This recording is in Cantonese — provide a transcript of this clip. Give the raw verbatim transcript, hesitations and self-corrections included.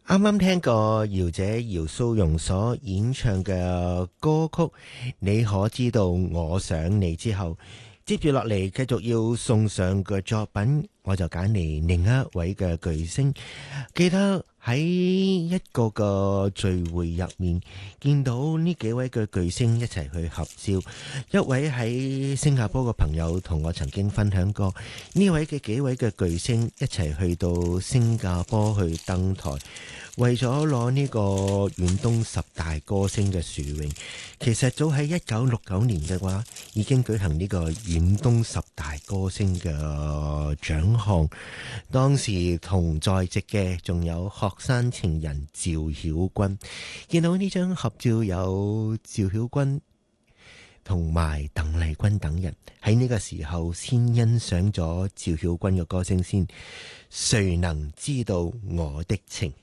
啱啱聽過姚姐姚蘇蓉所演唱嘅歌曲《你可知道我想你》之後，接住落嚟繼續要送上嘅作品，我就揀嚟另一位嘅巨星。記得喺一個個聚會入面，見到呢幾位嘅巨星一齊去合照。一位喺新加坡嘅朋友同我曾經分享過，呢位嘅幾位嘅巨星一齊去到新加坡去登台，為咗攞呢個遠東十大歌星嘅殊榮。其實早喺一九六九年嘅話，已經舉行呢個遠東十大歌星嘅獎項。當時同在席嘅仲有學生情人趙曉君。見到呢張合照有趙曉君同埋鄧麗君等人，喺呢個時候先欣賞咗趙曉君嘅歌聲先。誰能知道我的情？